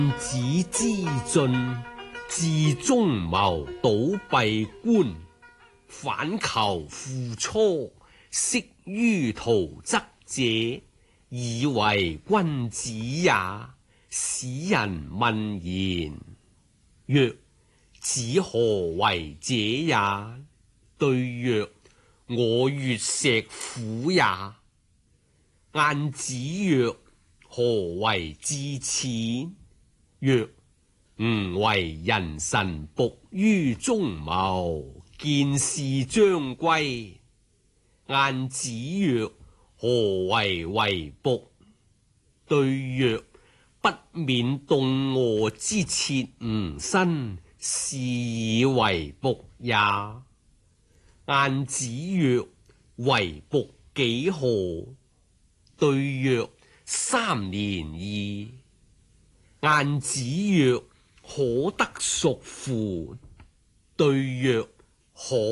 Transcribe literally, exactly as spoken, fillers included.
子之進，至中謀倒閉官，反求父初，識於圖則者，以為君子也。使人問言，曰：子何為者也？對曰：我月石虎也。晏子曰：何為至此？曰：吾為人臣僕於中謀，見事將歸。晏子曰：何為為僕？對曰：不免動臥之切吾身，是以為僕也。晏子曰：為僕幾何？對曰：三年矣。晏子曰：可得屬乎？對曰：可。